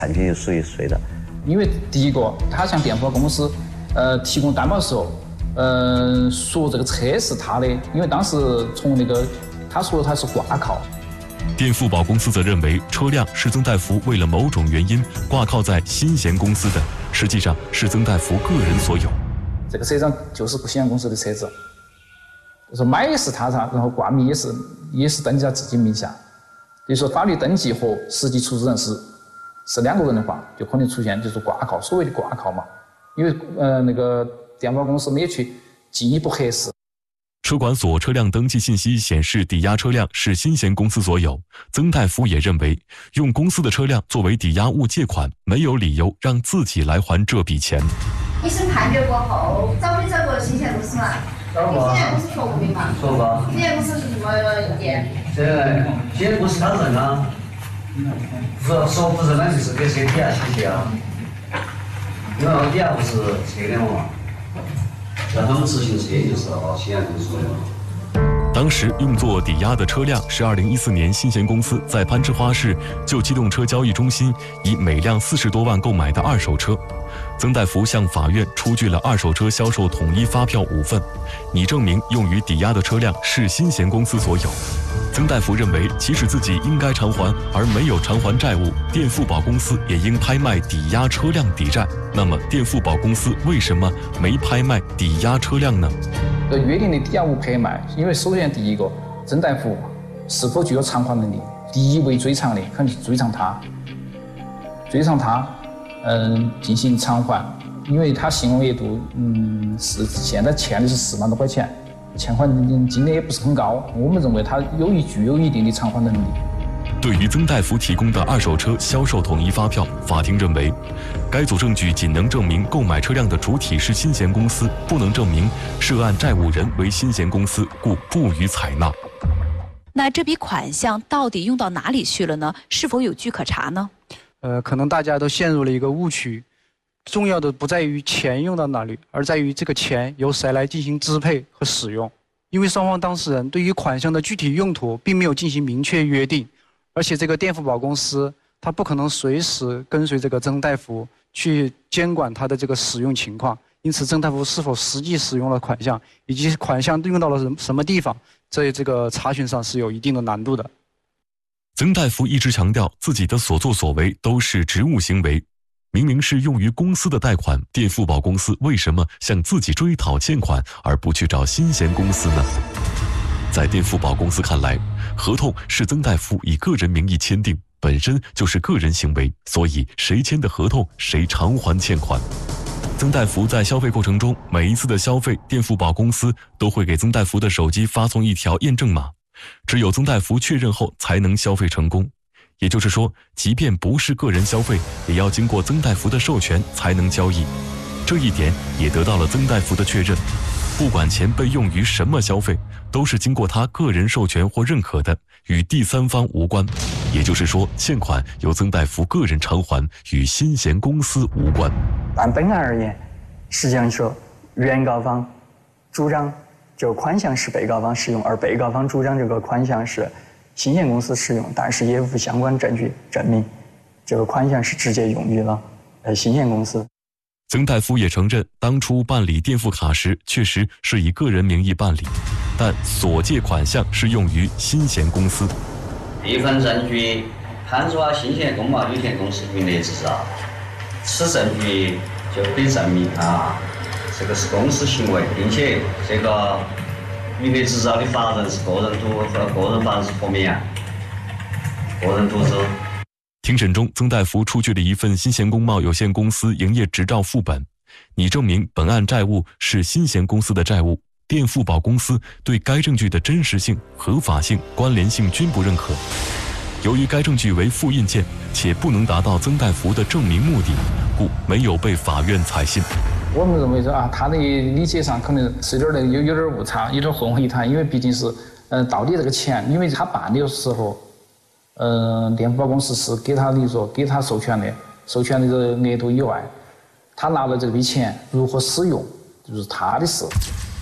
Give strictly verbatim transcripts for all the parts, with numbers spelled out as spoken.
产权就属于谁的？ 因为第一个，他向电服公司呃提供担保的时候，呃说这个车是他的，因为当时从那个他说他是挂靠。 电付宝公司则认为车辆是曾大福为了某种原因挂靠在新贤公司的，实际上是曾大福个人所有。 这个车上就是新贤公司的车子，就是买也是他啥，然后挂名也是也是登记在自己名下。比如说法律登记和实际出资人是是两个人的话，就可能出现就是挂靠，所谓的挂靠嘛。因为呃那个电保公司没有去进一步核实。 车管所车辆登记信息显示，抵押车辆是新贤公司所有。曾大福也认为，用公司的车辆作为抵押物借款，没有理由让自己来还这笔钱。 一审判决过后，找没找过新贤公司嘛？ 找过。 新贤公司说过没嘛？ 说过。 新贤公司是什么意见？ 这新贤公司他认啊，说说不认那就是给谁抵押信息啊？因为我抵押不是车辆嘛。那他们执行车就是哦，新贤公司的。 当时用作抵押的车辆是二零一四年新贤公司在攀枝花市旧机动车交易中心以每辆四十多万购买的二手车。曾大福向法院出具了二手车销售统一发票五份，拟证明用于抵押的车辆是新贤公司所有。曾大福认为，即使自己应该偿还而没有偿还债务，电付宝公司也应拍卖抵押车辆抵债。那么，电付宝公司为什么没拍卖抵押车辆呢？ 呃，约定的抵押物拍卖，因为首先第一个，曾大福是否具有偿还能力？第一位追偿的肯定是追偿他，追偿他，嗯，进行偿还，因为他信用额度，嗯，是现在欠的是四万多块钱。欠款金额也不是很高，我们认为他有一具有一定的偿还能力。 对于曾大福提供的二手车销售统一发票，法庭认为，该组证据仅能证明购买车辆的主体是新贤公司，不能证明涉案债务人为新贤公司，故不予采纳。 那这笔款项到底用到哪里去了呢？是否有据可查呢？ 呃，可能大家都陷入了一个误区。重要的不在于钱用到哪里，而在于这个钱由谁来进行支配和使用。因为双方当事人对于款项的具体用途并没有进行明确约定，而且这个电付宝公司它不可能随时跟随这个曾大福去监管它的这个使用情况，因此曾大福是否实际使用了款项，以及款项用到了什么地方，在这个查询上是有一定的难度的。 曾大福一直强调自己的所作所为都是职务行为。明明是用于公司的贷款，电付宝公司为什么向自己追讨欠款，而不去找新贤公司呢？在电付宝公司看来，合同是曾大福以个人名义签订，本身就是个人行为，所以谁签的合同，谁偿还欠款。曾大福在消费过程中，每一次的消费，电付宝公司都会给曾大福的手机发送一条验证码，只有曾大福确认后才能消费成功。也就是说，即便不是个人消费，也要经过曾大福的授权才能交易。这一点也得到了曾大福的确认。不管钱被用于什么消费，都是经过他个人授权或认可的，与第三方无关。也就是说，欠款由曾大福个人偿还，与新贤公司无关。 按本案而言，实际上说，原告方主张这个款项是被告方使用，而被告方主张这个款项是新贤公司使用，但是也无相关证据证明这个款项是直接用于了呃新贤公司。 曾大福也承认，当初办理电付卡时确实是以个人名义办理，但所借款项是用于新贤公司。 一份证据攀枝花新贤工贸有限公司名列执照，此证据就可以证明啊，这个是公司行为，并且这个名列执照的法人是个人独和个人法人是何名啊？个人独资。 庭审中，曾大福出具了一份新贤工贸有限公司营业执照副本，拟证明本案债务是新贤公司的债务。电付宝公司对该证据的真实性、合法性、关联性均不认可。由于该证据为复印件，且不能达到曾大福的证明目的，故没有被法院采信。 我们认为说啊，他的理解上可能是有点有有点误差，有点混为一谈，因为毕竟是，嗯、呃，到底这个钱，因为他办的时候，嗯、呃，电付宝公司是给他，比如说给他授权的，授权的这个额度以外，他拿了这笔钱如何使用，就是他的事。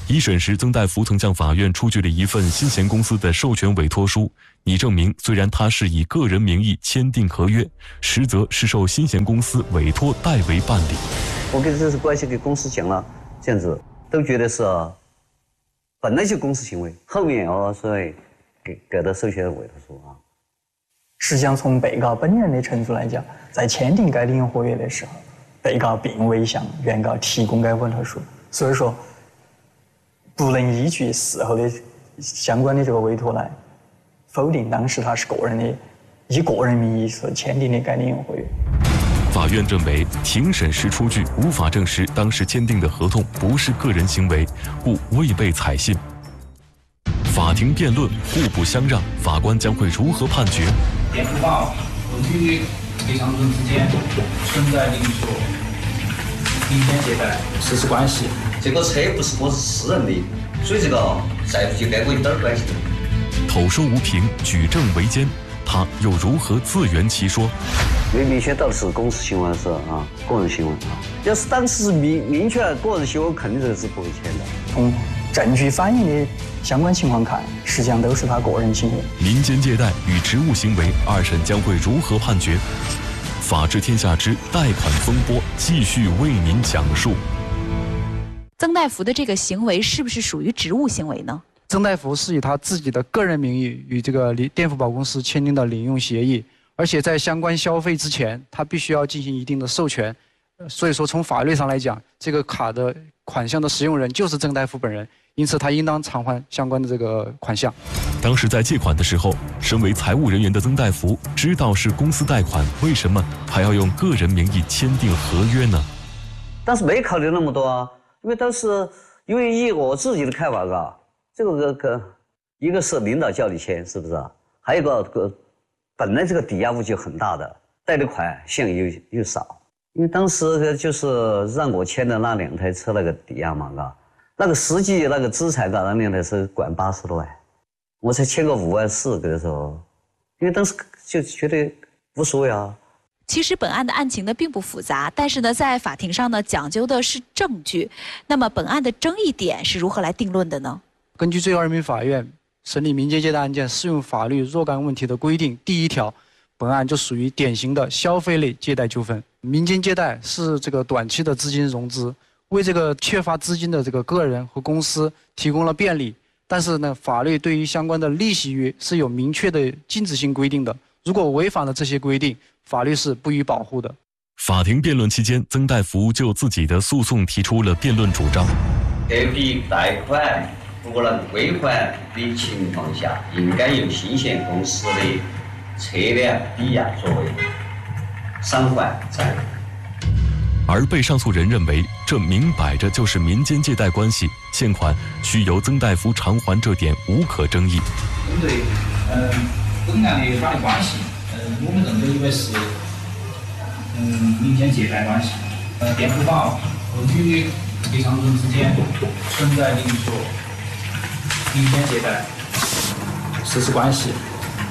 一审时，曾大福曾向法院出具了一份新贤公司的授权委托书，拟证明虽然他是以个人名义签订合约，实则是受新贤公司委托代为办理。 我跟这是关系给公司讲了，这样子都觉得是本来就公司行为，后面哦所以给给的授权委托书啊。 实际上，从被告本人的程度来讲，在签订该领用合约的时候，被告并未向原告提供该委托书，所以说不能依据事后的相关的这个委托来否定当时他是个人的以个人名义所签订的该领用合约。 法院认为，庭审时出具无法证实当时签订的合同不是个人行为，故未被采信。法庭辩论互不相让，法官将会如何判决？ 辩护方与赔偿人之间存在邻属民间借贷事实关系。 这个车不是我是私人的，所以这个债务就跟我一点关系都没有。 口说无凭，举证为坚，他又如何自圆其说？ 因为明显到的是公司行为是啊，个人行为啊。要是当时明明确个人行为，肯定这个是不会签的。 从证据反映的相关情况看，实际上都是他个人行为。 民间借贷与职务行为，二审将会如何判决？法治天下之贷款风波继续为您讲述。 曾大福的这个行为是不是属于职务行为呢？ 曾大福是以他自己的个人名义与这个电付宝公司签订的领用协议，而且在相关消费之前，他必须要进行一定的授权。所以说，从法律上来讲，这个卡的款项的使用人就是曾大福本人，因此他应当偿还相关的这个款项。 当时在借款的时候，身为财务人员的曾大福知道是公司贷款，为什么还要用个人名义签订合约呢？ 当时没考虑那么多啊，因为当时因为以我自己的看法啊，这个个个一个是领导叫你签，是不是啊？还有一个个本来这个抵押物就很大的，贷的款项又又少。因为当时就是让我签的那两台车那个抵押嘛，嘎，那个实际那个资产嘎，那两台车管八十多万，我才签个五万四，给他说，因为当时就觉得无所谓啊。 其实本案的案情呢并不复杂，但是呢在法庭上呢讲究的是证据。那么本案的争议点是如何来定论的呢？ 根据最高人民法院审理民间借贷案件适用法律若干问题的规定第一条，本案就属于典型的消费类借贷纠纷。民间借贷是这个短期的资金融资，为这个缺乏资金的这个个人和公司提供了便利。但是呢，法律对于相关的利息约是有明确的禁止性规定的。如果违反了这些规定，法律是不予保护的。 法庭辩论期间，曾大福就自己的诉讼提出了辩论主张。 这笔贷款不能归还的情况下，应该由新贤公司的车辆抵押作为偿还债务。 而被上诉人认为，这明摆着就是民间借贷关系，欠款需由曾大福偿还，这点无可争议。 针对嗯本案的法律关系，嗯我们认为是嗯民间借贷关系，呃辩护方与赔偿人之间存在邻属民间借贷事实关系，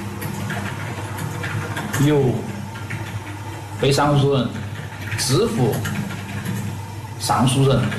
由被上诉人支付上诉人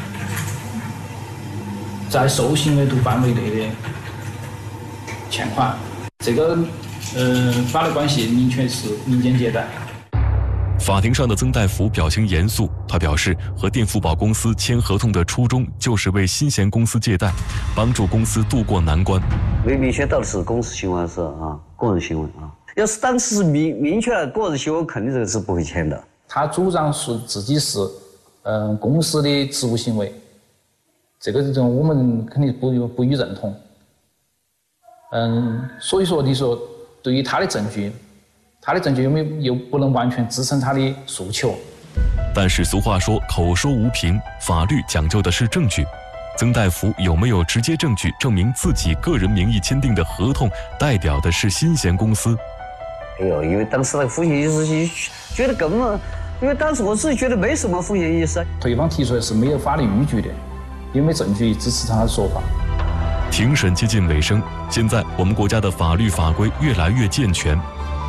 在受行为度范围内的欠款，这个呃法律关系明确是民间借贷。 法庭上的曾大福表情严肃，他表示和电付宝公司签合同的初衷就是为新贤公司借贷，帮助公司渡过难关。 没明确到的是公司行为是啊，个人行为啊。要是当时明明确了个人行为，肯定这个是不会签的。 他主张是自己是嗯、呃、公司的职务行为，这个这种我们肯定不不予认同。嗯，所以说你说对于他的证据。他的证据有没有又不能完全支撑他的诉求？ 但是俗话说口说无凭，法律讲究的是证据。曾大福有没有直接证据证明自己个人名义签订的合同代表的是新贤公司？ 哎呦，因为当时那个风险意识觉得根本，因为当时我自己觉得没什么风险意识。 对方提出的是没有法律依据的，有没有证据支持他的说法？ 庭审接近尾声，现在我们国家的法律法规越来越健全。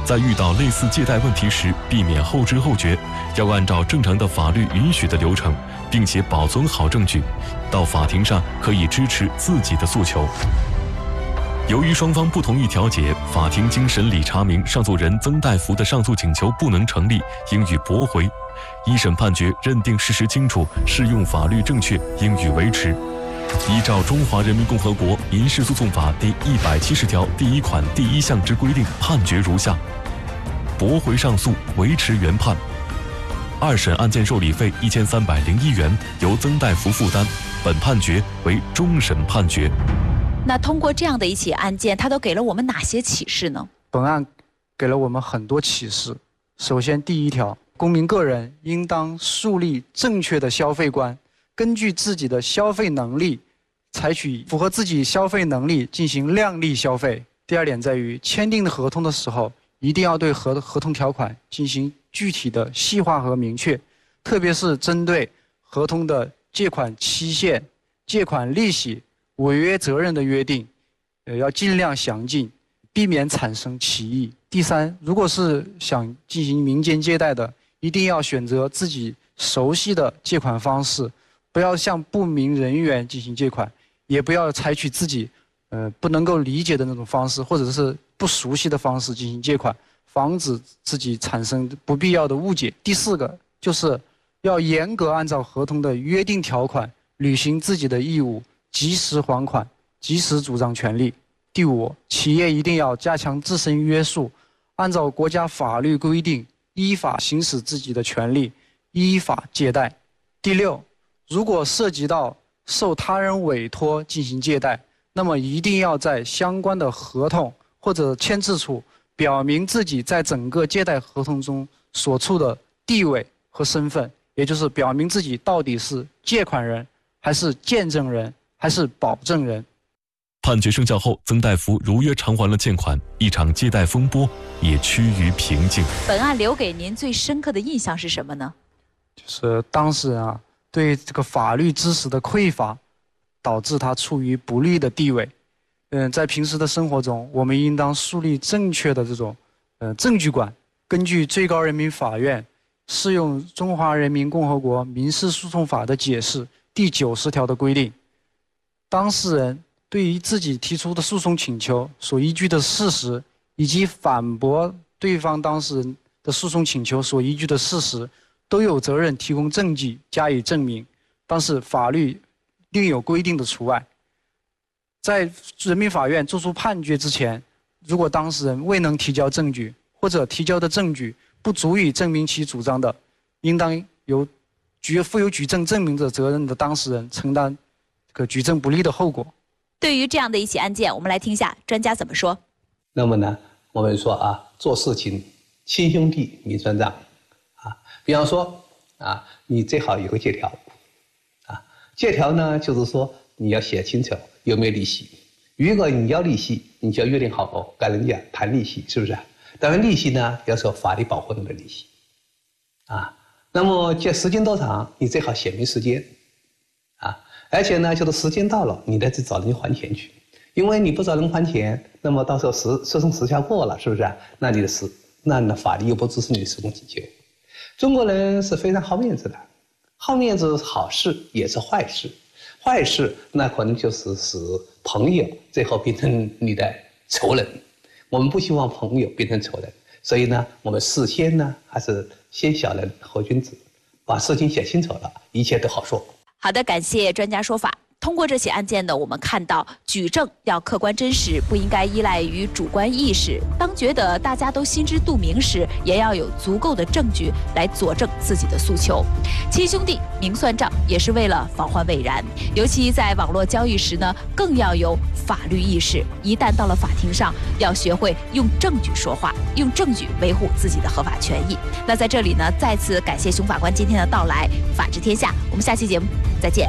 在遇到类似借贷问题时，避免后知后觉，要按照正常的法律允许的流程，并且保存好证据，到法庭上可以支持自己的诉求。由于双方不同意调解，法庭经审理查明上诉人曾大福的上诉请求不能成立，应予驳回。一审判决认定事实清楚，适用法律正确，应予维持。依照《中华人民共和国民事诉讼法》第一百七十条第一款第一项之规定，判决如下：驳回上诉，维持原判。二审案件受理费一千三百零一元，由曾大福负担。本判决为终审判决。 那通过这样的一起案件，它都给了我们哪些启示呢？ 本案给了我们很多启示。首先，第一条，公民个人应当树立正确的消费观，根据自己的消费能力，采取符合自己消费能力进行量力消费。第二点在于，签订合同的时候，一定要对合合同条款进行具体的细化和明确，特别是针对合同的借款期限、借款利息、违约责任的约定，呃，要尽量详尽，避免产生歧义。第三，如果是想进行民间借贷的，一定要选择自己熟悉的借款方式，不要向不明人员进行借款，也不要采取自己呃不能够理解的那种方式，或者是不熟悉的方式进行借款，防止自己产生不必要的误解。第四个就是要严格按照合同的约定条款履行自己的义务，及时还款，及时主张权利。第五，企业一定要加强自身约束，按照国家法律规定，依法行使自己的权利，依法借贷。第六，如果涉及到受他人委托进行借贷，那么一定要在相关的合同或者签字处表明自己在整个借贷合同中所处的地位和身份，也就是表明自己到底是借款人，还是见证人，还是保证人。 判决生效后，曾大福如约偿还了欠款，一场借贷风波也趋于平静。 本案留给您最深刻的印象是什么呢？ 就是当事人啊，对这个法律知识的匮乏，导致他处于不利的地位。嗯，在平时的生活中，我们应当树立正确的这种呃证据观。根据最高人民法院适用《中华人民共和国民事诉讼法》的解释第九十条的规定，当事人对于自己提出的诉讼请求所依据的事实，以及反驳对方当事人的诉讼请求所依据的事实，都有责任提供证据加以证明。但是法律另有规定的除外。在人民法院作出判决之前，如果当事人未能提交证据，或者提交的证据不足以证明其主张的，应当由举负有举证证明者责任的当事人承担这个举证不利的后果。 对于这样的一起案件，我们来听一下专家怎么说。 那么呢，我们说啊，做事情亲兄弟明算账啊。比方说啊，你最好有个借条啊，借条呢就是说你要写清楚有没有利息。如果你要利息，你就要约定好跟人家谈利息，是不是？当然利息呢要受法律保护的利息啊。那么借时间多长，你最好写明时间啊。而且呢，就是时间到了，你得去找人还钱去，因为你不找人还钱，那么到时候时诉讼时效过了，是不是？那你的时，那那法律又不支持你的诉讼请求。中国人是非常好面子的，好面子是好事也是坏事，坏事那可能就是使朋友最后变成你的仇人。我们不希望朋友变成仇人，所以呢，我们事先呢还是先小人后君子，把事情写清楚了，一切都好说。 好的，感谢专家说法。通过这起案件呢，我们看到举证要客观真实，不应该依赖于主观意识。当觉得大家都心知肚明时，也要有足够的证据来佐证自己的诉求。亲兄弟明算账，也是为了防患未然。尤其在网络交易时呢，更要有法律意识。一旦到了法庭上，要学会用证据说话，用证据维护自己的合法权益。那在这里呢，再次感谢熊法官今天的到来。法治天下，我们下期节目再见。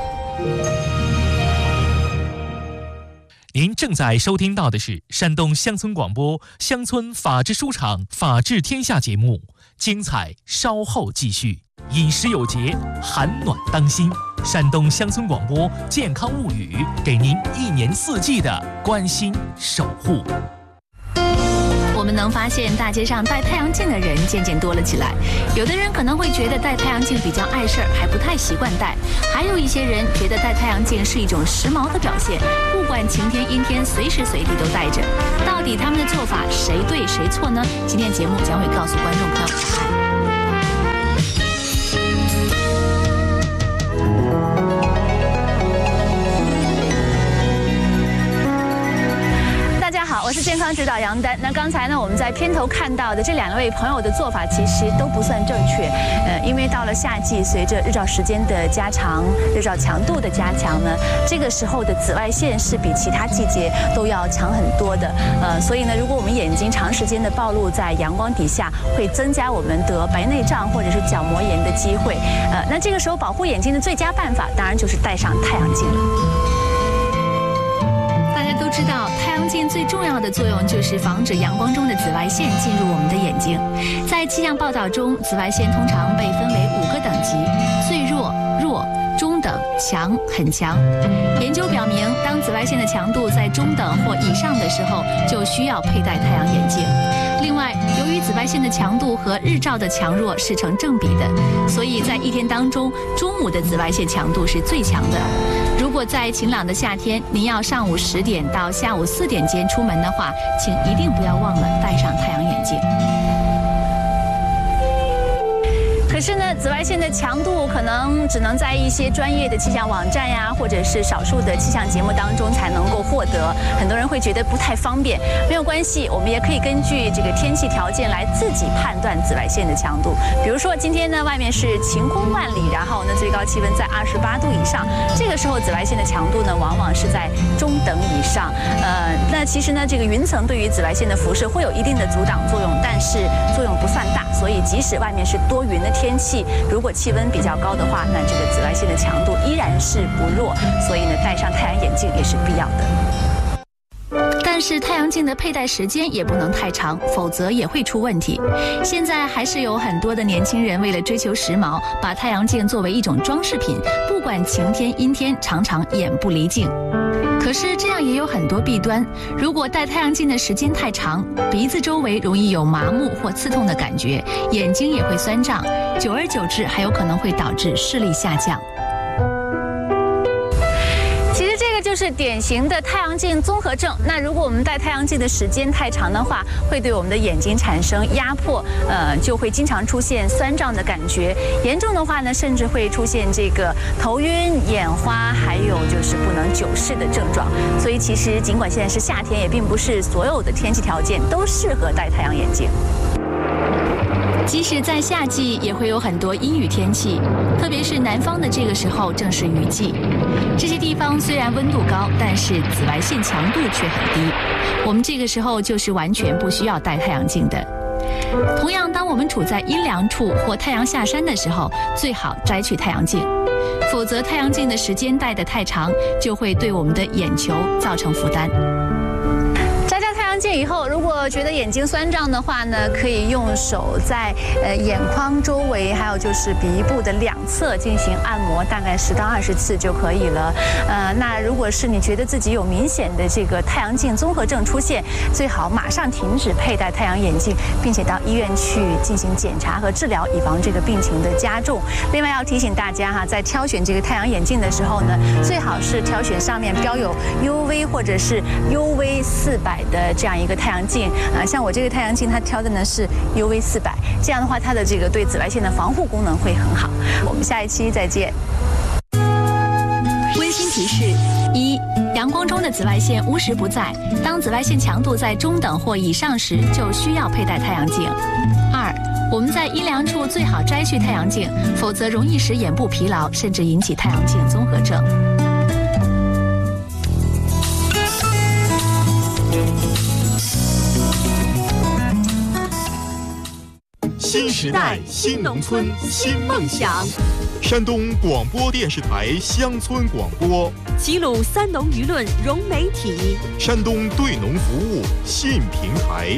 您正在收听到的是山东乡村广播乡村法治书场法治天下节目，精彩稍后继续。饮食有节，寒暖当心。山东乡村广播健康物语，给您一年四季的关心守护。 我们能发现大街上戴太阳镜的人渐渐多了起来。有的人可能会觉得戴太阳镜比较碍事儿，还不太习惯戴；还有一些人觉得戴太阳镜是一种时髦的表现，不管晴天阴天，随时随地都戴着。到底他们的做法谁对谁错呢？今天节目将会告诉观众朋友答案。好，我是健康指导杨丹。那刚才呢，我们在片头看到的这两位朋友的做法其实都不算正确。呃，因为到了夏季，随着日照时间的加长、日照强度的加强呢，这个时候的紫外线是比其他季节都要强很多的。呃，所以呢，如果我们眼睛长时间的暴露在阳光底下，会增加我们得白内障或者是角膜炎的机会。呃，那这个时候保护眼睛的最佳办法，当然就是戴上太阳镜了。都知道，太阳镜最重要的作用就是防止阳光中的紫外线进入我们的眼睛。在气象报道中，紫外线通常被分为五个等级：最弱、弱、中等、强、很强。研究表明，当紫外线的强度在中等或以上的时候，就需要佩戴太阳眼镜。另外，由于紫外线的强度和日照的强弱是成正比的，所以在一天当中，中午的紫外线强度是最强的。如果在晴朗的夏天，您要上午十点到下午四点间出门的话，请一定不要忘了戴上太阳眼镜。可是呢，紫外线的强度可能只能在一些专业的气象网站呀，或者是少数的气象节目当中才能够获得。很多人会觉得不太方便，没有关系，我们也可以根据这个天气条件来自己判断紫外线的强度。比如说今天呢，外面是晴空万里，然后呢最高气温在二十八度以上，这个时候紫外线的强度呢往往是在中等以上。呃，那其实呢，这个云层对于紫外线的辐射会有一定的阻挡作用，但是作用不算大，所以即使外面是多云的天气，如果气温比较高的话，那这个紫外线的强度依然是不弱，所以呢，戴上太阳眼镜也是必要的。但是太阳镜的佩戴时间也不能太长，否则也会出问题。现在还是有很多的年轻人为了追求时髦，把太阳镜作为一种装饰品，不管晴天阴天，常常眼不离镜。可是这样也有很多弊端，如果戴太阳镜的时间太长，鼻子周围容易有麻木或刺痛的感觉，眼睛也会酸胀，久而久之还有可能会导致视力下降。就是典型的太阳镜综合症。那如果我们戴太阳镜的时间太长的话，会对我们的眼睛产生压迫，呃，就会经常出现酸胀的感觉。严重的话呢，甚至会出现这个头晕、眼花，还有就是不能久视的症状。所以其实尽管现在是夏天，也并不是所有的天气条件都适合戴太阳眼镜。即使在夏季，也会有很多阴雨天气，特别是南方的这个时候正是雨季。这些地方虽然温度高，但是紫外线强度却很低。我们这个时候就是完全不需要戴太阳镜的。同样，当我们处在阴凉处或太阳下山的时候，最好摘去太阳镜，否则太阳镜的时间戴得太长，就会对我们的眼球造成负担。镜以后，如果觉得眼睛酸胀的话呢，可以用手在呃眼眶周围，还有就是鼻部的两侧进行按摩，大概十到二十次就可以了。呃，那如果是你觉得自己有明显的这个太阳镜综合症出现，最好马上停止佩戴太阳眼镜，并且到医院去进行检查和治疗，以防这个病情的加重。另外要提醒大家哈，在挑选这个太阳眼镜的时候呢，最好是挑选上面标有 U V 或者是 U V 四百的这样一个太阳镜啊，像我这个太阳镜，它挑的呢是 U V 四百，这样的话，它的这个对紫外线的防护功能会很好。我们下一期再见。温馨提示：一、阳光中的紫外线无时不在，当紫外线强度在中等或以上时，就需要佩戴太阳镜。二、我们在阴凉处最好摘去太阳镜，否则容易使眼部疲劳，甚至引起太阳镜综合症。 新时代，新农村，新梦想。山东广播电视台乡村广播， 齐鲁三农舆论融媒体， 山东对农服务新平台。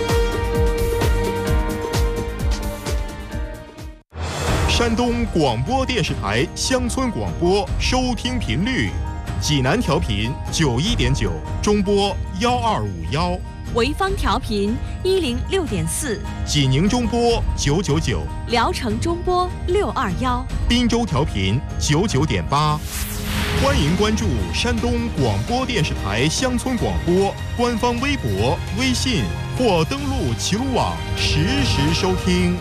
山东广播电视台乡村广播收听频率：济南调频九一点九，中波幺二五幺。 潍坊调频一零六点四， 济宁中波九九九， 聊城中波六二幺， 滨州调频九九点八。欢迎关注山东广播电视台乡村广播官方微博、微信或登录齐鲁网实时收听。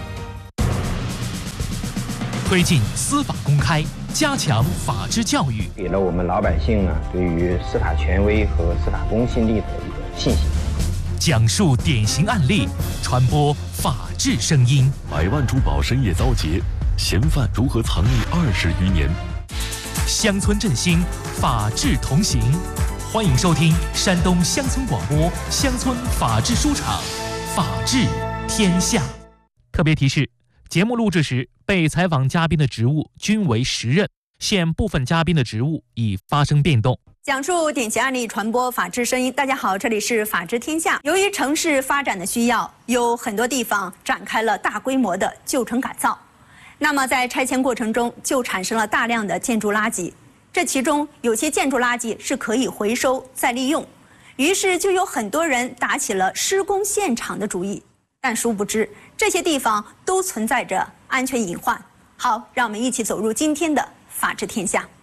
推进司法公开，加强法治教育， 给了我们老百姓呢对于司法权威和司法公信力的一个信心。 讲述典型案例，传播法治声音。 百万珠宝深夜遭劫，嫌犯如何藏匿二十余年？ 乡村振兴，法治同行。欢迎收听山东乡村广播乡村法治书场，法治天下。特别提示：节目录制时，被采访嘉宾的职务均为时任，现部分嘉宾的职务已发生变动。 讲述典型案例，传播法治声音。大家好，这里是法治天下。由于城市发展的需要，有很多地方展开了大规模的旧城改造。那么在拆迁过程中，就产生了大量的建筑垃圾。这其中有些建筑垃圾是可以回收再利用，于是就有很多人打起了施工现场的主意。但殊不知，这些地方都存在着安全隐患。好，让我们一起走入今天的法治天下。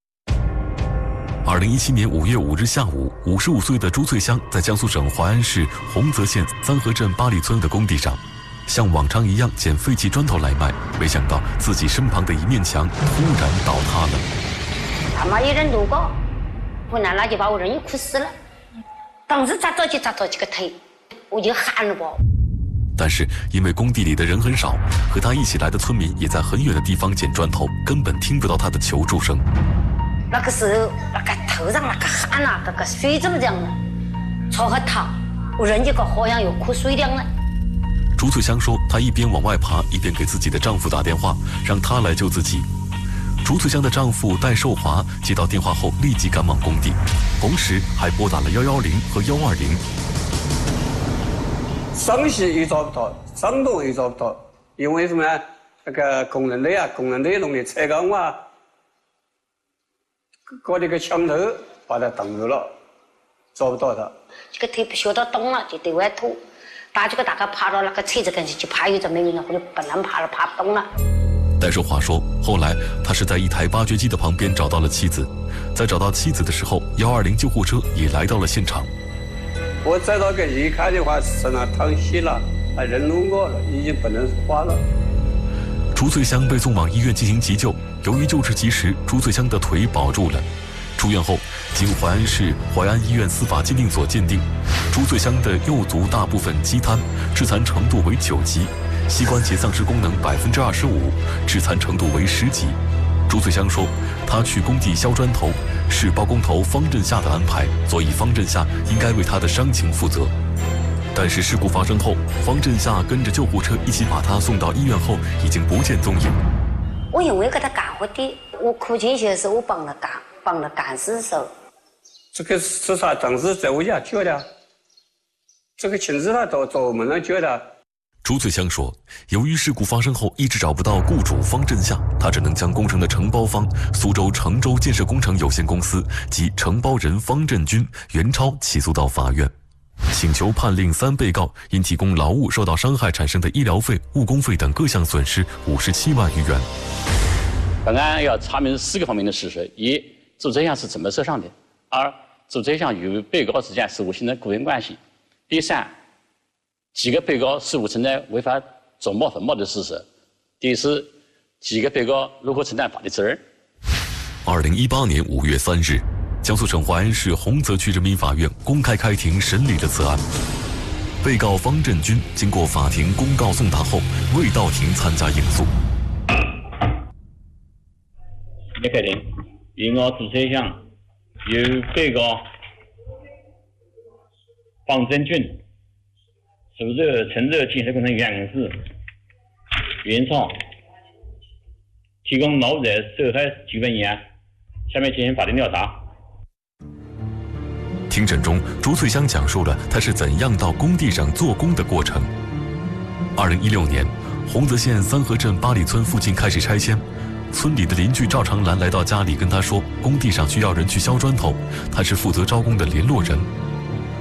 二零一七年五月五日下午，五十五岁的朱翠香在江苏省淮安市洪泽县三河镇八里村的工地上，像往常一样捡废弃砖头来卖，没想到自己身旁的一面墙突然倒塌了。 他妈一人路过，我拿垃圾把我人又哭死了。当时砸到就砸到这个腿，我就喊了吧。 但是因为工地里的人很少，和他一起来的村民也在很远的地方捡砖头，根本听不到他的求助声。 那个时候，那个头上那个汗啊，那个水怎么这样呢？朝和他，我人这个好像有哭水凉了。 朱翠香说，她一边往外爬，一边给自己的丈夫打电话，让他来救自己。朱翠香的丈夫戴寿华接到电话后立即赶往工地，同时还拨打了幺幺零和幺二零。 上戏也找不到，上洞也找不到，因为什么？那个工人队啊，工人队弄的拆钢啊，搞那个墙头把他挡住了，找不到他。 这个腿不晓得动了，就对外吐。打这个大概爬到那个车子跟前去爬，有这没有呢？我就本能爬了，爬不动了。 戴寿华说，后来他是在一台挖掘机的旁边找到了妻子，在找到妻子的时候，幺二零救护车也来到了现场。 我再到跟一看的话，身上淌血了，他人弄过了，已经不能说话了。 朱翠香被送往医院进行急救，由于救治及时，朱翠香的腿保住了。出院后，经淮安市淮安医院司法鉴定所鉴定，朱翠香的右足大部分击瘫，致残程度为九级，膝关节丧失功能百分之二十五，致残程度为十级。朱翠香说，她去工地削砖头是包工头方振夏的安排，所以方振夏应该为她的伤情负责。但是事故发生后，方振夏跟着救护车一起把她送到医院后，已经不见踪影。 我因为给他干活的，我哭进去的时候，我帮他干，帮他干尸手。 这个是他当时在我家救的，这个亲自他到到我们那救的。 朱翠香说，由于事故发生后一直找不到雇主方振夏，他只能将工程的承包方苏州成州建设工程有限公司及承包人方振军、袁超起诉到法院，请求判令三被告因提供劳务受到伤害产生的医疗费、误工费等各项损失五十七万余元。 本案要查明四个方面的事实：一、主这项是怎么设上的；二、主这项与被告之间是否形成雇佣关系；第三，几个被告是否存在违法走冒粉冒的事实；第四，几个被告如何承担法律责任。 二零一八年五月三日，江苏省淮安市洪泽区人民法院公开开庭审理了此案。被告方振军经过法庭公告送达后，未到庭参加应诉。 也开庭，以我主车项由被告方振军、苏州成州建设工程有限公司袁超提供劳务者受害纠纷一案，下面进行法定调查。 庭审中，朱翠香讲述了她是怎样到工地上做工的过程。二零一六年，洪泽县三河镇八里村附近开始拆迁。村里的邻居赵长兰来到家里跟他说，工地上需要人去削砖头，他是负责招工的联络人。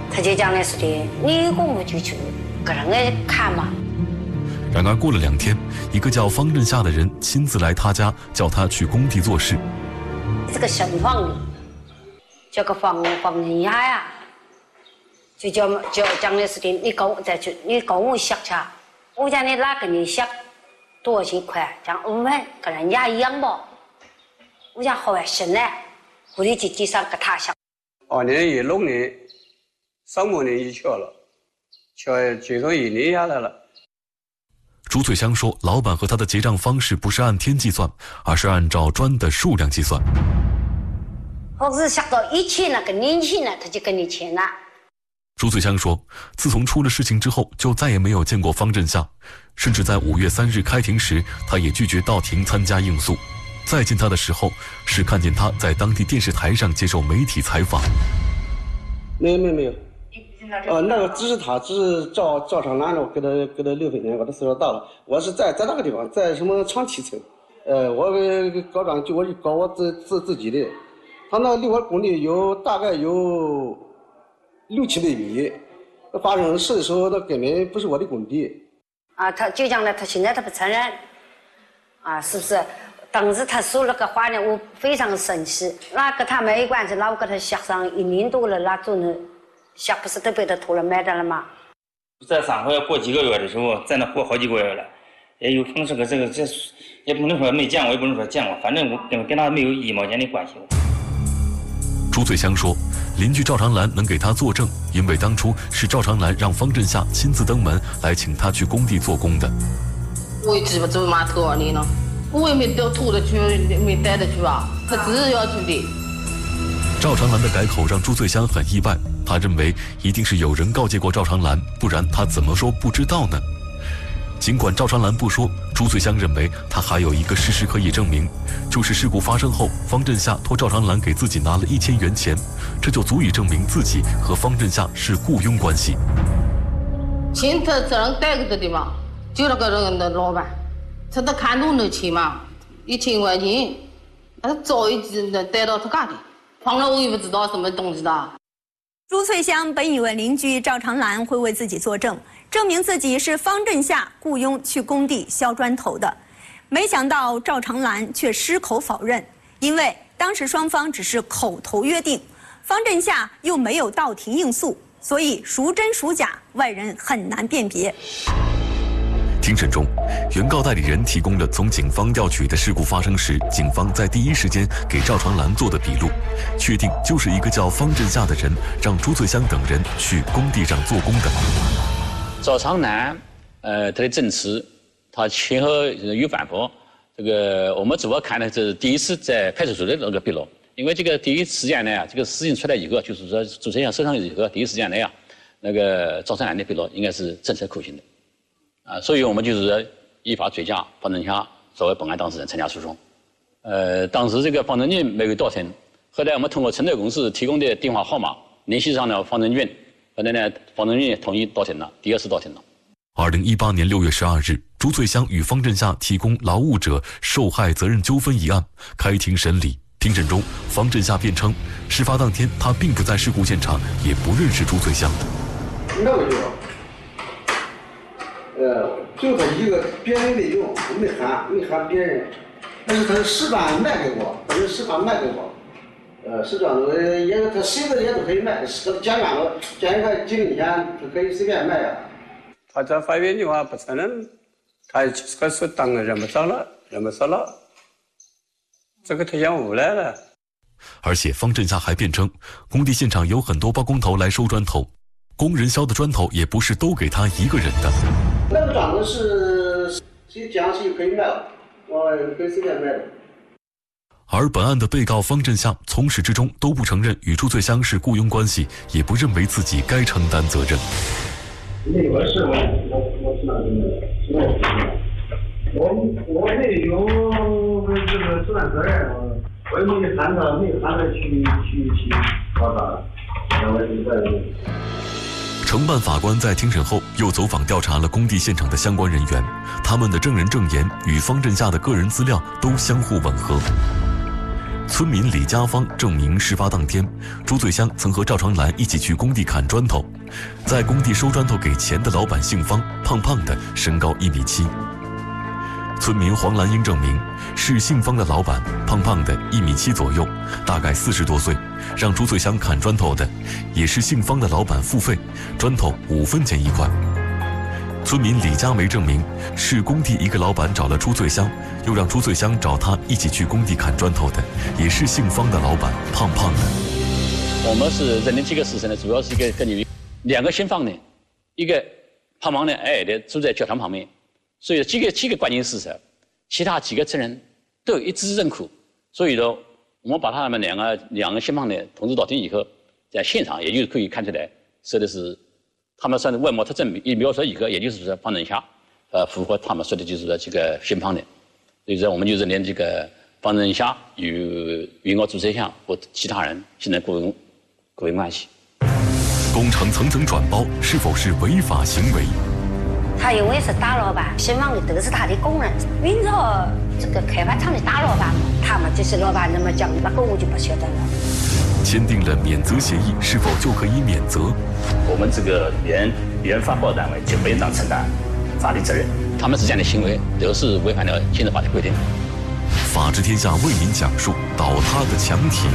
他就讲的是的，你公务就去个人的看嘛。 然而过了两天，一个叫方振夏的人亲自来他家，叫他去工地做事。 这个新房里，叫个房房人家呀，就叫就讲的是的，你跟我再去，你跟我下去。我讲你哪个你下多少钱块？讲我们跟人家一样吧。我讲好啊，行嘞，我的姐姐上跟他下。 二年一六年，上半年一去了，去结束一年下来了。 朱翠香说，老板和他的结账方式不是按天计算，而是按照砖的数量计算。 或是下到一千那个年轻呢，他就跟你签了。 朱翠香说，自从出了事情之后，就再也没有见过方振夏，甚至在五月三日开庭时，他也拒绝到庭参加应诉。再见他的时候，是看见他在当地电视台上接受媒体采访。 没有没有没有，呃，那个只是他，只是赵赵长兰的，我给他给他六分钱，我的岁数大了，我是在在那个地方，在什么长期村，呃，我搞账就我就搞我自自自己的，他那离我工地有大概有六七百米，发生事的时候，那根本不是我的工地。 啊，他就讲了，他现在他不承认，啊，是不是？当时他说那个话呢，我非常生气。那跟他没关系，那我跟他协商一年多了，那总能下不是都被他拖了卖的了吗？ 在上海过几个月的时候，在那过好几个月了，也有碰这个这个这，也不能说没见过，也不能说见过，反正我跟跟他没有一毛钱的关系。 朱翠香说，邻居赵长兰能给他作证，因为当初是赵长兰让方振夏亲自登门来请他去工地做工的。 我也记不走码头二年了。我也没都拖着去，没带着去啊，他只是要去的。 赵长兰的改口让朱翠香很意外，她认为一定是有人告诫过赵长兰，不然她怎么说不知道呢？尽管赵长兰不说，朱翠香认为她还有一个事实可以证明，就是事故发生后，方振夏托赵长兰给自己拿了一千元钱，这就足以证明自己和方振夏是雇佣关系。 钱他这人带给他的嘛，就那个人的老板。他都看中那钱嘛，一千块钱，他早一直能带到他家里，放了我也不知道什么东西的。 朱翠香本以为邻居赵长兰会为自己作证，证明自己是方振夏雇佣去工地削砖头的，没想到赵长兰却矢口否认，因为当时双方只是口头约定，方振夏又没有到庭应诉，所以孰真孰假，外人很难辨别。 庭审中，原告代理人提供了从警方调取的事故发生时，警方在第一时间给赵长兰做的笔录，确定就是一个叫方振夏的人让朱翠香等人去工地上做工的。 赵长兰，呃，他的证词，他前后有反驳。这个我们主要看的是第一次在派出所的那个笔录，因为这个第一时间内啊，这个事情出来以后，就是说朱翠香受伤以后，第一时间内啊，那个赵长兰的笔录应该是证实可行的。啊，所以我们就是依法追加方振夏作为本案当事人参加诉讼。呃，当时这个方振俊没有到庭，后来我们通过承德公司提供的电话号码联系上了方振俊，后来呢，方振俊同意到庭了，第二次到庭了。 二零一八年六月十二日，朱翠香与方振夏提供劳务者受害责任纠纷一案开庭审理。庭审中，方振夏辩称，事发当天他并不在事故现场，也不认识朱翠香。 那个有。呃，就他一个，别人没用，我没喊，没喊别人，但是他石板卖给我，他是石板卖给我，呃，是这样子，也他谁的也都可以卖，是捡完了，捡一个几零钱，他可以随便卖啊。 他在法院的话不承认，他可是当然认不上了，认不上了，这个太像无赖了。 而且方振夏还辩称，工地现场有很多包工头来收砖头，工人削的砖头也不是都给他一个人的。 那个庄子是谁讲谁可以卖，我可以随便卖的。 而本案的被告方振夏从始至终都不承认与朱翠香是雇佣关系，也不认为自己该承担责任。 那个是我我我知道我我没有这个承担责任，我也没喊他没喊他去去去搞他，我是在。 承办法官在庭审后又走访调查了工地现场的相关人员，他们的证人证言与方振夏的个人资料都相互吻合。 村民李家芳证明，事发当天，朱翠香曾和赵长兰一起去工地砍砖头，在工地收砖头给钱的老板姓方，胖胖的，身高一米七。村民黄兰英证明，是姓方的老板，胖胖的，一米七左右，大概四十多岁，让朱翠香砍砖头的，也是姓方的老板付费，砖头五分钱一块。村民李佳梅证明，是工地一个老板找了朱翠香，又让朱翠香找他一起去工地砍砖头的，也是姓方的老板，胖胖的。 我们是认定几个事实呢，主要是一个根据两个姓方的，一个胖胖的、矮矮的住在教堂旁边，所以几个几个关键事实，其他几个证人都一致认可，所以呢，我们把他们两个两个姓方的同志到庭以后，在现场也就是可以看出来，说的是。他们算是外貌特征一描述以后，也就是说方振霞，呃，符合他们说的就是说这个姓方的，所以说我们就认定这个方振霞与原告朱翠香和其他人形成雇佣雇佣关系。 工程层层转包是否是违法行为？ 他因为是大老板，姓方的都是他的工人。明朝这个开发厂的大老板嘛，他们就是老板那么讲，那个我就不晓得了。 签订了免责协议，是否就可以免责？ 我们这个原原发包单位就不应当承担法律责任。他们之间的行为都是违反了现行法律规定。 法治天下为您讲述倒塌的墙体。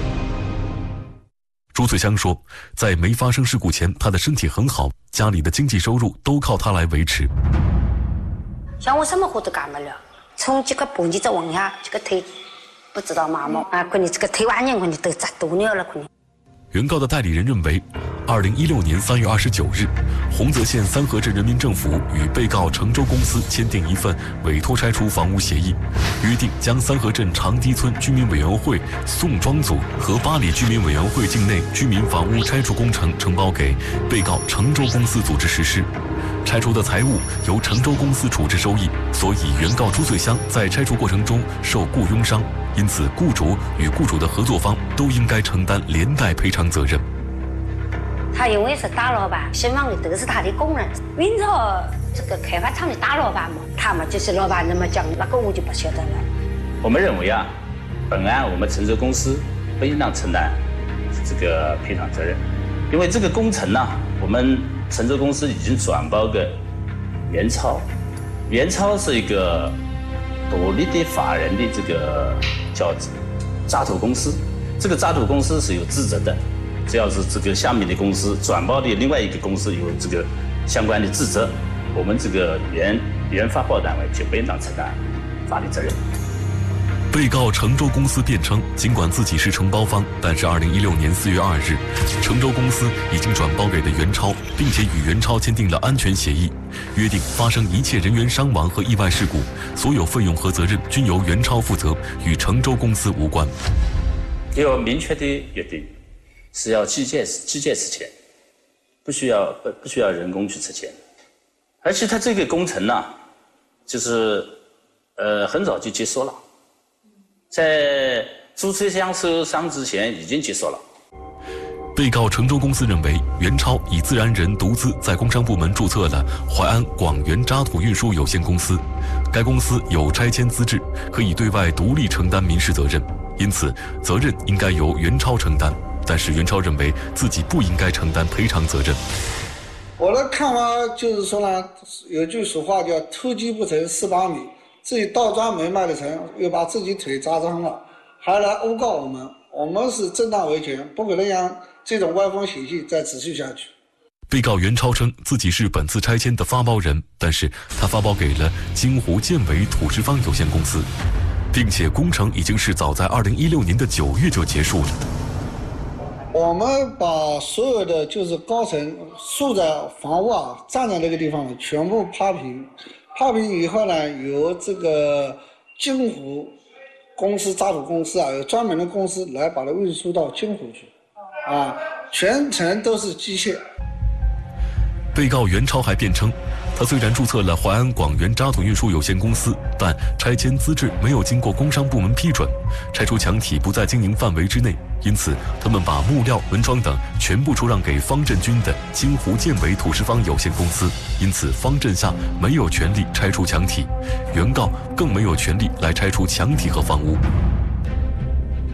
朱翠香说，在没发生事故前，她的身体很好，家里的经济收入都靠她来维持。 像我什么活都干不了，从这个蹦极再往下，这个腿不知道麻木啊，可能这个腿完全可能都砸多尿了，可能。 原告的代理人认为，二零一六年三月二十九日，洪泽县三河镇人民政府与被告成州公司签订一份委托拆除房屋协议，约定将三河镇长堤村居民委员会宋庄组和八里居民委员会境内居民房屋拆除工程承包给被告成州公司组织实施。拆除的财物由成州公司处置收益，所以原告朱翠香在拆除过程中受雇佣伤，因此雇主与雇主的合作方都应该承担连带赔偿责任。 他因为是大老板，姓方的都是他的工人。明朝这个开发厂的大老板嘛，他们就是老板那么讲，那个我就不晓得了。 我们认为啊，本案我们成州公司不应当承担这个赔偿责任，因为这个工程呢、啊，我们成州公司已经转包给元超，元超是一个独立的法人的这个叫渣土公司，这个渣土公司是有职责的，只要是这个下面的公司转包的另外一个公司有这个相关的职责，我们这个原原发包单位就不应当承担法律责任。 被告成州公司辩称，尽管自己是承包方，但是二零一六年四月二日，成州公司已经转包给了元超，并且与元超签订了安全协议，约定发生一切人员伤亡和意外事故，所有费用和责任均由元超负责，与成州公司无关。 有明确的约定，是要机械机械出钱，不需要不不需要人工去出钱，而且它这个工程呢、啊，就是呃很早就结束了。在朱翠香受伤之前已经结束了。 被告成州公司认为，元超以自然人独资在工商部门注册了淮安广源渣土运输有限公司，该公司有拆迁资质，可以对外独立承担民事责任，因此责任应该由元超承担。但是元超认为自己不应该承担赔偿责任。 我的看法就是说呢，有句俗话叫“偷鸡不成蚀把米”。自己倒砖没卖得成，又把自己腿砸伤了，还来诬告我们，我们是正当维权，不可能让这种歪风邪气再持续下去。 被告袁超称自己是本次拆迁的发包人，但是他发包给了金湖建伟土石方有限公司，并且工程已经是早在二零一六年的九月就结束了。 我们把所有的就是高层竖在房屋啊，站在那个地方全部趴平。趴平以后呢，由这个金湖公司渣土公司啊，有专门的公司来把它运输到金湖去，啊，全程都是机械。 被告袁超还辩称，他虽然注册了淮安广源渣土运输有限公司，但拆迁资质没有经过工商部门批准，拆除墙体不在经营范围之内，因此他们把木料、门窗等全部出让给方振军的金湖建伟土石方有限公司，因此方振下没有权利拆除墙体，原告更没有权利来拆除墙体和房屋。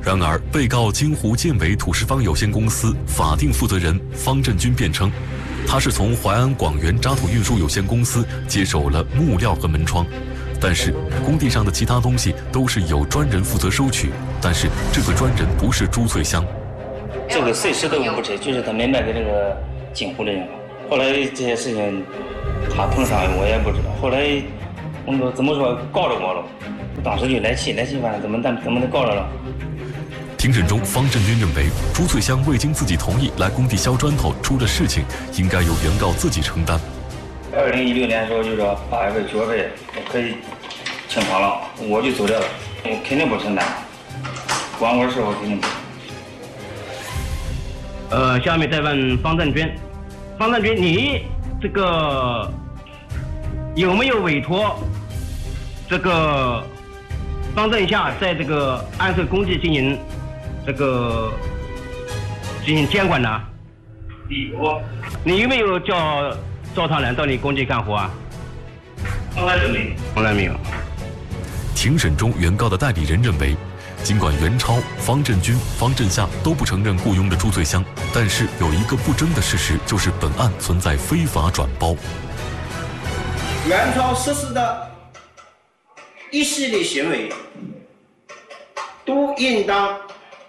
然而，被告京沪建伟土石方有限公司法定负责人方振军辩称，他是从淮安广源渣土运输有限公司接手了木料和门窗，但是工地上的其他东西都是有专人负责收取，但是这个专人不是朱翠香。 这个谁谁都不知，就是他没卖给这个京沪的人。后来这些事情他碰上我也不知道，后来我们怎么说告着我了，当时就来气来气，反正怎么怎怎么的告着了。 庭审中，方振军认为朱翠香未经自己同意来工地削砖头，出了事情应该由原告自己承担。 二零一六年的时候就说八月份九月份我可以清偿了，我就走掉了，我肯定不承担，管我的事我肯定不。 呃，下面再问方振军，方振军，你这个有没有委托这个方振夏在这个安社工地进行这个进行监管呢？ 有。 你有没有叫赵长兰到你工地干活啊？ 从来都没有。 从来没有。 庭审中，原告的代理人认为，尽管袁超、方振军、方振夏都不承认雇佣的朱翠香，但是有一个不争的事实，就是本案存在非法转包。 袁超实施的一系列行为，都应当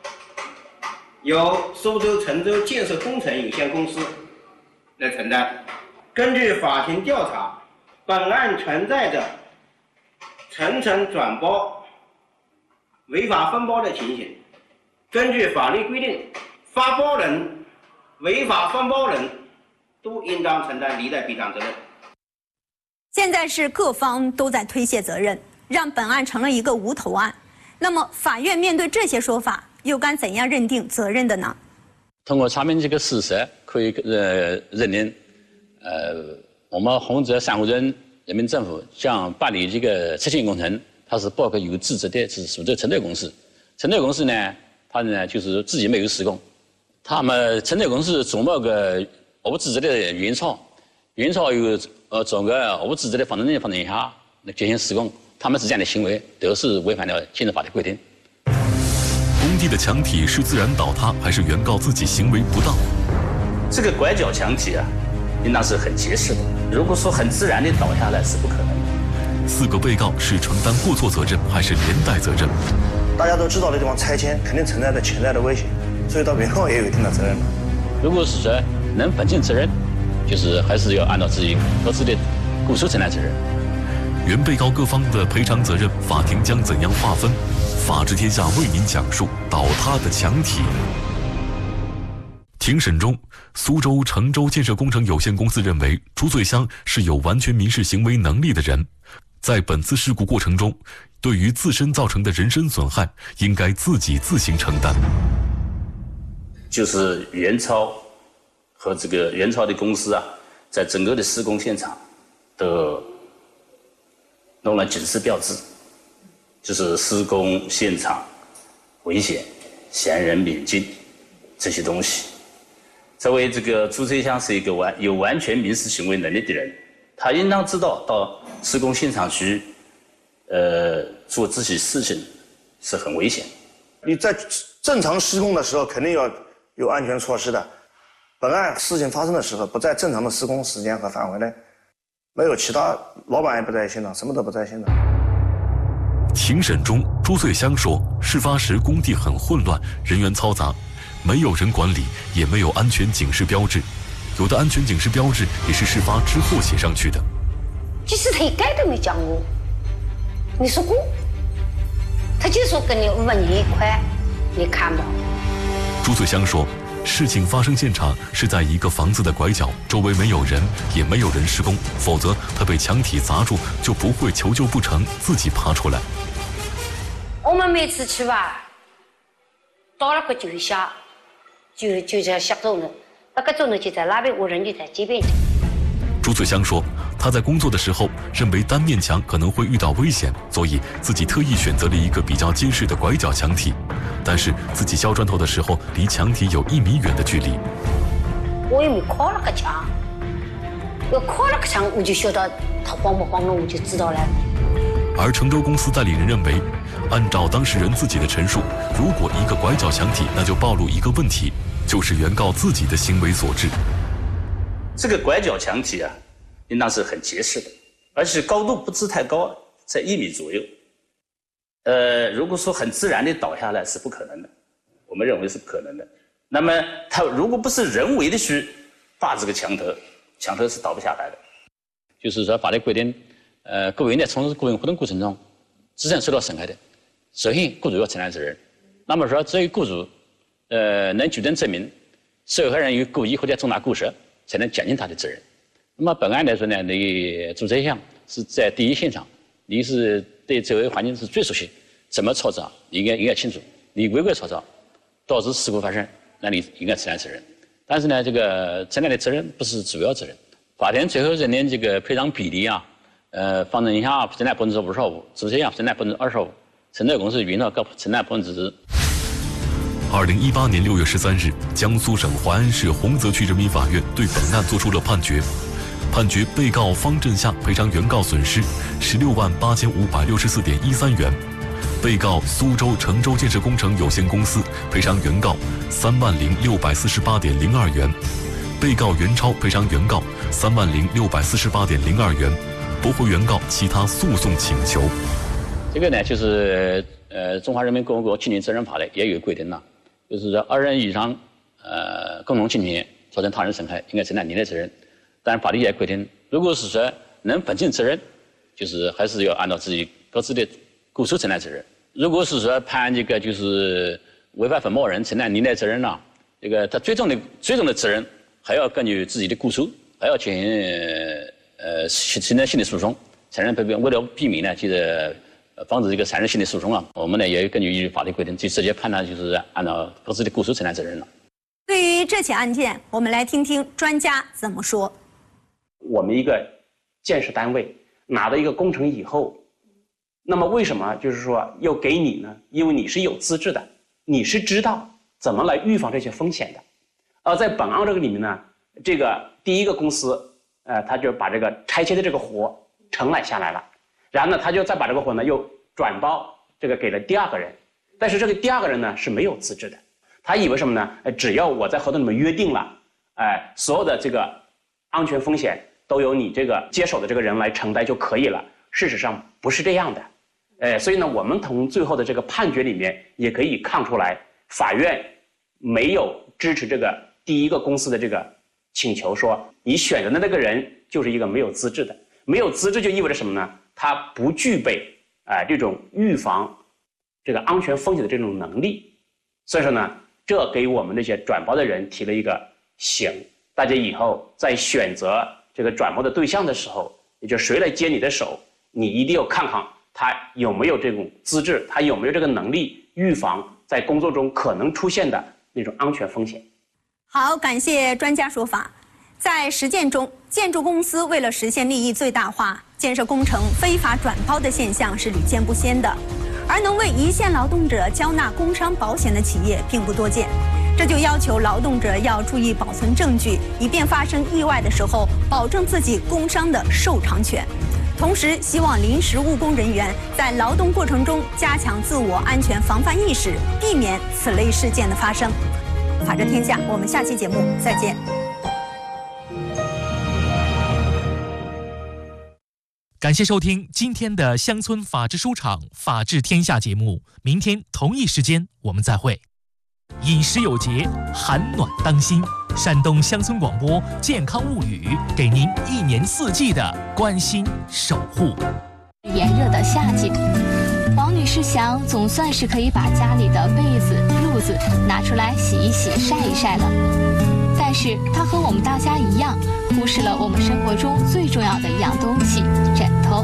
由苏州成州建设工程有限公司来承担。根据法庭调查，本案存在着层层转包、违法分包的情形。根据法律规定，发包人、违法分包人都应当承担离带赔偿责任。 现在是各方都在推卸责任，让本案成了一个无头案。那么，法院面对这些说法，又该怎样认定责任的呢？ 通过查明这个事实，可以呃认定，呃，我们洪泽三湖镇人民政府将办理这个拆迁工程，它是包括有资质的，是属于承兑公司。承兑公司呢，它呢就是自己没有施工，他们承兑公司琢磨个无资质的原厂，原厂有呃找个无资质的房东人房东下来进行施工，他们之间的行为都是违反了建筑法的规定。 工地的墙体是自然倒塌，还是原告自己行为不当？ 这个拐角墙体啊，应当是很结实的。如果说很自然的倒下来，是不可能的。 四个被告是承担过错责任还是连带责任？ 大家都知道的地方拆迁肯定存在着潜在的危险，所以到原告也有一定的责任。 如果是说能分清责任，就是还是要按照自己各自的过错承担责任。 原被告各方的赔偿责任，法庭将怎样划分？法治天下为您讲述倒塌的墙体。庭审中，苏州成州建设工程有限公司认为朱翠香是有完全民事行为能力的人，在本次事故过程中，对于自身造成的人身损害，应该自己自行承担。 就是袁超和这个袁超的公司啊，在整个的施工现场都弄了警示标志，就是施工现场危险、闲人免进这些东西。作为这个朱翠香是一个完有完全民事行为能力的人，他应当知道到施工现场去，呃，做这些事情是很危险。 你在正常施工的时候，肯定要有安全措施的。本案事情发生的时候，不在正常的施工时间和范围内，没有其他老板也不在现场，什么都不在现场。 庭审中，朱翠香说，事发时工地很混乱，人员嘈杂，没有人管理，也没有安全警示标志，有的安全警示标志也是事发之后写上去的。 其实他一概都没讲过，没说过，他就说跟你问你一块，你看吧。 朱翠香说，事情发生现场是在一个房子的拐角，周围没有人，也没有人施工，否则他被墙体砸住就不会求救不成，自己爬出来。 我们每次去吧，到了个就下，就就在下钟头，那个钟头就在那边，我人就在这边。 朱翠香说，她在工作的时候认为单面墙可能会遇到危险，所以自己特意选择了一个比较结实的拐角墙体。但是自己削砖头的时候，离墙体有一米远的距离。 我又没靠那个墙，要靠那个墙，我就晓得它晃不晃动，我就知道了。 而成州公司代理人认为，按照当事人自己的陈述，如果一个拐角墙体，那就暴露一个问题，就是原告自己的行为所致。 这个拐角墙体啊，应当是很结实的，而且高度不是太高，在一米左右。呃，如果说很自然的倒下来是不可能的，我们认为是不可能的。那么它如果不是人为的去把这个墙头，墙头是倒不下来的。 就是说法律规定，呃，雇员在从事雇员活动过程中，自身受到损害的，首先雇主要承担责任。那么说，只有雇主，呃，能举证证明受害人有故意或者重大过失，才能减轻他的责任。那么本案来说呢，你主车项是在第一现场，你是对周围环境是最熟悉，怎么操作你应该应该清楚。你违规操作导致事故发生，那你应该承担责任。但是呢，这个承担的责任不是主要责任。法庭最后认定这个赔偿比例啊，呃，放任项承担百分之五十五，主车项承担百分之二十五，承造公司原告各承担百分之十。 二零一八年六月十三日，江苏省淮安市洪泽区人民法院对本案作出了判决，判决被告方振夏赔偿原告损失十六万八千五百六十四点一三元，被告苏州成州建设工程有限公司赔偿原告三万零六百四十八点零二元，被告袁超赔偿原告三万零六百四十八点零二元，驳回原告其他诉讼请求。 这个呢，就是呃，《中华人民共和国侵权责任法》呢也有规定了，就是说二人以上呃共同侵权造成他人损害，应该承担连带责任。但是法律也规定，如果是说能分清责任，就是还是要按照自己各自的雇主承担责任。如果是说判这个就是违法分包人承担连带责任了，这个他最终的最终的责任还要根据自己的雇主，还要进行呃承担性的诉讼，才能避免。为了避免呢，就是防止这个产生性的诉讼啊，我们呢也根据法律规定，就直接判断就是按照各自的雇主承担责任了。 对于这起案件，我们来听听专家怎么说。 我们一个建设单位拿到一个工程以后，那么为什么就是说要给你呢？因为你是有资质的，你是知道怎么来预防这些风险的。而在本案这个里面呢，这个第一个公司，呃，他就把这个拆迁的这个活承揽下来了，然后呢，他就再把这个活呢又转包这个给了第二个人，但是这个第二个人呢是没有资质的，他以为什么呢？呃，只要我在合同里面约定了，哎、呃，所有的这个安全风险都由你这个接手的这个人来承担就可以了。事实上不是这样的，呃，所以呢，我们从最后的这个判决里面也可以看出来，法院没有支持这个第一个公司的这个请求，说你选择的那个人就是一个没有资质的，没有资质就意味着什么呢？他不具备啊、呃、这种预防这个安全风险的这种能力。所以说呢，这给我们这些转包的人提了一个醒，大家以后在选择这个转包的对象的时候，也就是谁来接你的手，你一定要看看他有没有这种资质，他有没有这个能力预防在工作中可能出现的那种安全风险。 好，感谢专家说法。在实践中，建筑公司为了实现利益最大化，建设工程非法转包的现象是屡见不鲜的。而能为一线劳动者交纳工伤保险的企业并不多见，这就要求劳动者要注意保存证据，以便发生意外的时候保证自己工伤的受偿权。同时，希望临时务工人员在劳动过程中加强自我安全防范意识，避免此类事件的发生。法治天下，我们下期节目再见。 感谢收听今天的乡村法治书场法治天下节目，明天同一时间我们再会。饮食有节，寒暖当心。山东乡村广播健康物语，给您一年四季的关心守护。 炎热的夏季，王女士想总算是可以把家里的被子、褥子拿出来洗一洗、晒一晒了。但是她和我们大家一样，忽视了我们生活中最重要的一样东西——枕头。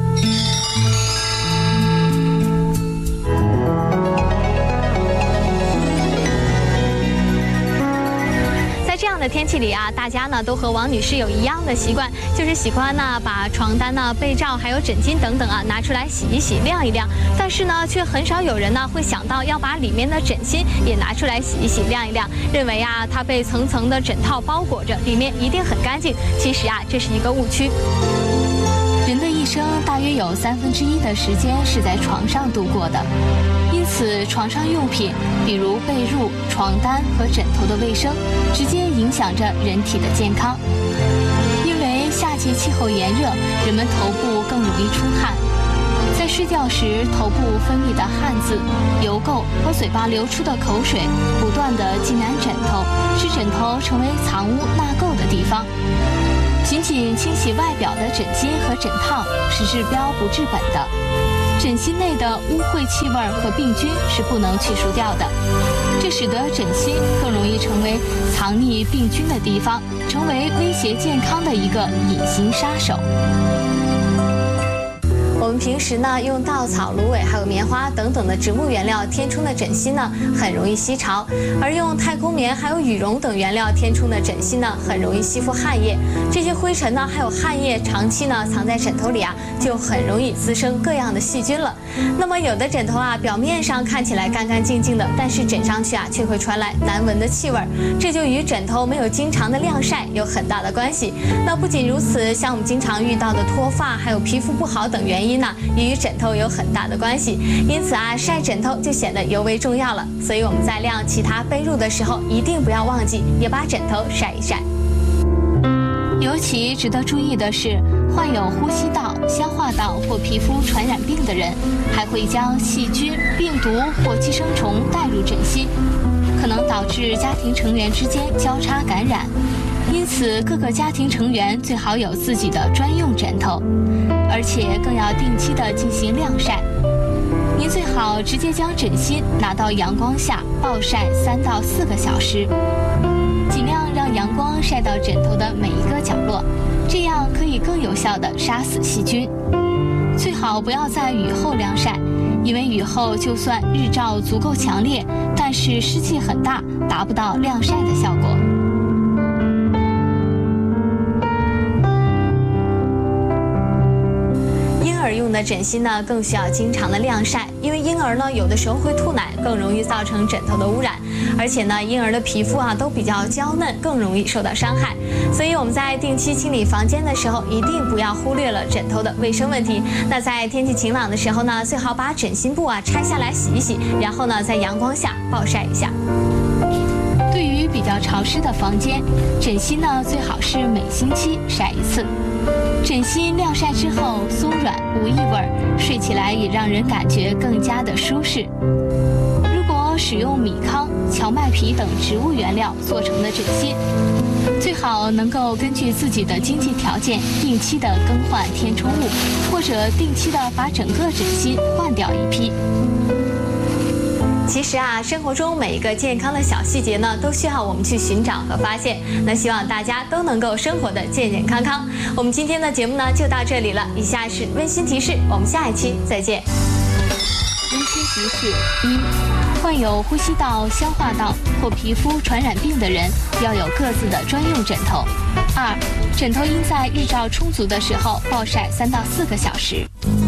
在这样的天气里啊，大家呢都和王女士有一样的习惯，就是喜欢呢把床单呢、被罩还有枕巾等等啊拿出来洗一洗、晾一晾。但是呢，却很少有人呢会想到要把里面的枕芯也拿出来洗一洗、晾一晾，认为啊它被层层的枕套包裹着，里面一定很干净。其实啊，这是一个误区。人的一生生大约有三分之一的时间是在床上度过的，因此床上用品，比如被褥、床单和枕头的卫生，直接影响着人体的健康。因为夏季气候炎热，人们头部更容易出汗，在睡觉时头部分泌的汗渍、油垢和嘴巴流出的口水不断地浸染枕头，使枕头成为藏污纳垢的地方。仅仅清洗外表的枕巾和枕套是治标不治本的，枕芯内的污秽气味和病菌是不能去除掉的，这使得枕芯更容易成为藏匿病菌的地方，成为威胁健康的一个隐形杀手。我们平时呢用稻草、芦苇还有棉花等等的植物原料填充的枕芯呢，很容易吸潮；而用太空棉还有羽绒等原料填充的枕芯呢，很容易吸附汗液。这些灰尘呢，还有汗液长期呢藏在枕头里啊，就很容易滋生各样的细菌了。那么有的枕头啊，表面上看起来干干净净的，但是枕上去啊，却会传来难闻的气味，这就与枕头没有经常的晾晒有很大的关系。那不仅如此，像我们经常遇到的脱发，还有皮肤不好等原因呢，也与枕头有很大的关系。因此啊，晒枕头就显得尤为重要了。所以我们在晾其他被褥的时候，一定不要忘记也把枕头晒一晒。尤其值得注意的是，患有呼吸道、消化道或皮肤传染病的人，还会将细菌、病毒或寄生虫带入枕芯，可能导致家庭成员之间交叉感染。因此，各个家庭成员最好有自己的专用枕头，而且更要定期的进行晾晒。您最好直接将枕芯拿到阳光下暴晒三到四个小时，尽量让阳光晒到枕头的每一个角落，这样可以更有效地杀死细菌。最好不要在雨后晾晒，因为雨后就算日照足够强烈，但是湿气很大，达不到晾晒的效果。婴儿用的枕芯呢，更需要经常的晾晒，因为婴儿呢有的时候会吐奶，更容易造成枕头的污染，而且呢婴儿的皮肤啊都比较娇嫩，更容易受到伤害。所以我们在定期清理房间的时候，一定不要忽略了枕头的卫生问题。那在天气晴朗的时候呢，最好把枕芯布啊拆下来洗一洗，然后呢在阳光下暴晒一下。对于比较潮湿的房间，枕芯呢最好是每星期晒一次。枕芯晾晒之后松软无异味，睡起来也让人感觉更加的舒适。如果使用米糠、荞麦皮等植物原料做成的枕芯，最好能够根据自己的经济条件定期的更换填充物，或者定期的把整个枕芯换掉一批。其实啊，生活中每一个健康的小细节呢，都需要我们去寻找和发现。那希望大家都能够生活的健健康康。我们今天的节目呢就到这里了，以下是温馨提示，我们下一期再见。温馨提示一：患有呼吸道、消化道或皮肤传染病的人要有各自的专用枕头。二，枕头应在日照充足的时候暴晒三到四个小时。